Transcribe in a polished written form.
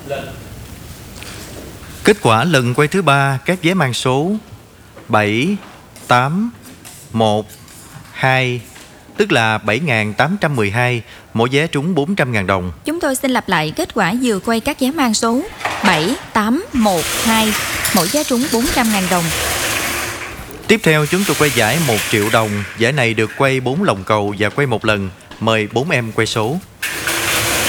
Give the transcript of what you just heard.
Kết quả lần quay thứ 3, các vé mang số 7, 8, 1, 2, tức là 7.812, mỗi vé trúng 400.000 đồng. Chúng tôi xin lặp lại kết quả vừa quay các vé mang số 7, 8, 1, 2, mỗi vé trúng 400.000 đồng. Tiếp theo chúng tôi quay giải 1 triệu đồng. Giải này được quay 4 lồng cầu và quay một lần. Mời 4 em quay số.